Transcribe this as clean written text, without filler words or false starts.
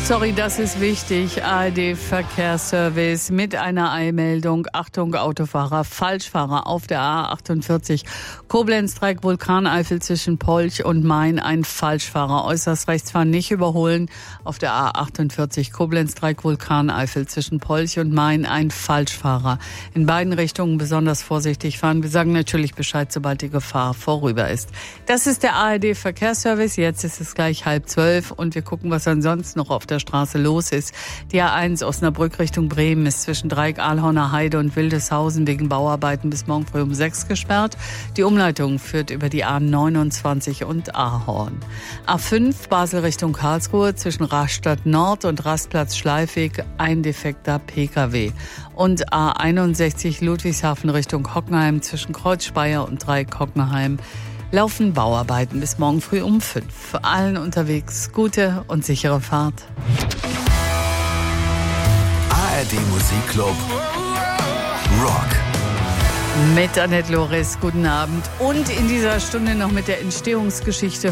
Sorry, das ist wichtig. ARD Verkehrsservice mit einer Eilmeldung. Achtung, Autofahrer, Falschfahrer auf der A48. Koblenz-Dreieck, Vulkaneifel zwischen Polch und Main. Ein Falschfahrer. Äußerst rechts fahren, nicht überholen. Auf der A48 Koblenz-Dreieck, Vulkaneifel zwischen Polch und Main. Ein Falschfahrer. In beiden Richtungen besonders vorsichtig fahren. Wir sagen natürlich Bescheid, sobald die Gefahr vorüber ist. Das ist der ARD Verkehrsservice. Jetzt ist es gleich 11:30 und wir gucken, was ansonsten noch auf der Straße los ist. Die A1 Osnabrück Richtung Bremen ist zwischen Dreieck Ahlhorner Heide und Wildeshausen wegen Bauarbeiten bis morgen früh um 6 gesperrt. Die Umleitung führt über die A29 und Ahorn. A5 Basel Richtung Karlsruhe zwischen Rastatt Nord und Rastplatz Schleifweg ein defekter Pkw. Und A61 Ludwigshafen Richtung Hockenheim zwischen Kreuzspeier und Dreieck Hockenheim laufen Bauarbeiten bis morgen früh um 5. Für allen unterwegs gute und sichere Fahrt. ARD Musikclub Rock. Mit Annette Loris, guten Abend. Und in dieser Stunde noch mit der Entstehungsgeschichte